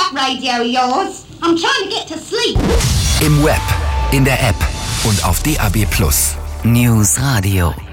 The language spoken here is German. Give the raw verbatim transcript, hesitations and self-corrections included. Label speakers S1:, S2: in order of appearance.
S1: that radio of yours. I'm trying to get to sleep.
S2: Im Web, in der App und auf D A B plus. News Radio.